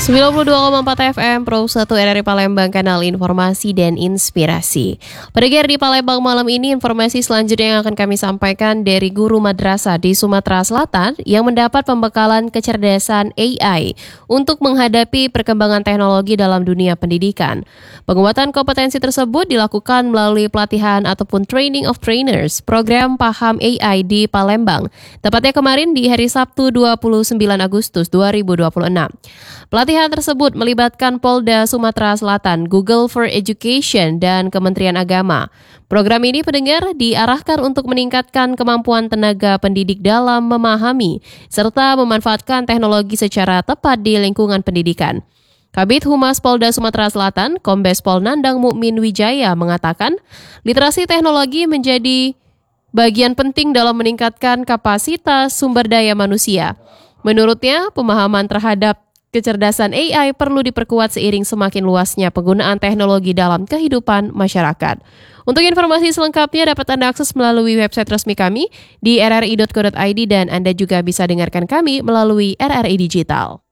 92,4 FM Pro 1 RRI Palembang, kanal informasi dan inspirasi. Pendengar di Palembang malam ini, informasi selanjutnya yang akan kami sampaikan dari guru madrasah di Sumatera Selatan yang mendapat pembekalan kecerdasan AI untuk menghadapi perkembangan teknologi dalam dunia pendidikan. Penguatan kompetensi tersebut dilakukan melalui pelatihan ataupun training of trainers program Paham AI di Palembang, tepatnya kemarin di hari Sabtu 29 Agustus 2026. Pelatihan tersebut melibatkan Polda Sumatera Selatan, Google for Education, dan Kementerian Agama. Program ini, pendengar, diarahkan untuk meningkatkan kemampuan tenaga pendidik dalam memahami serta memanfaatkan teknologi secara tepat di lingkungan pendidikan. Kabid Humas Polda Sumatera Selatan, Kombes Pol Nandang Mukmin Wijaya mengatakan, literasi teknologi menjadi bagian penting dalam meningkatkan kapasitas sumber daya manusia. Menurutnya, pemahaman terhadap kecerdasan AI perlu diperkuat seiring semakin luasnya penggunaan teknologi dalam kehidupan masyarakat. Untuk informasi selengkapnya dapat Anda akses melalui website resmi kami di rri.co.id dan Anda juga bisa dengarkan kami melalui RRI Digital.